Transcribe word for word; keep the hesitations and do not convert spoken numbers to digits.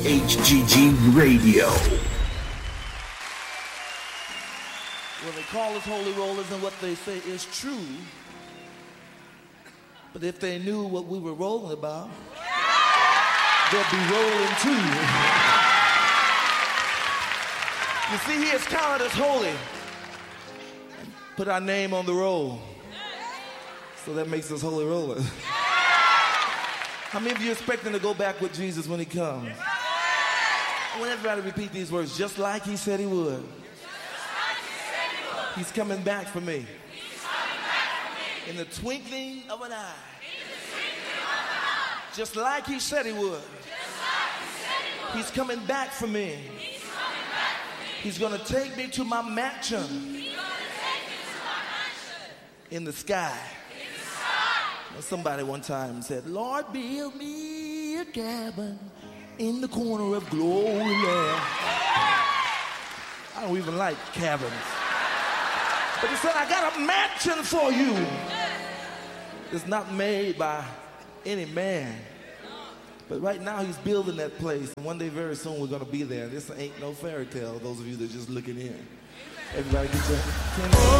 H G G Radio. Well, they call us holy rollers, and what they say is true. But if they knew what we were rolling about, they'd be rolling too. You see, he has counted us holy and put our name on the roll. So that makes us holy rollers. How many of you expecting to go back with Jesus when he comes? I want everybody to repeat these words, just like he said he would. He's coming back for me. In the twinkling of an eye. Just like he said he would. He's coming back for me. He's going to take me to my mansion. In the sky. Somebody one time said, Lord, build me a cabin in the corner of glory. I don't even like cabins. But he said, I got a mansion for you. It's not made by any man. But right now he's building that place. And one day very soon we're going to be there. This ain't no fairy tale, those of you that are just looking in. Everybody get your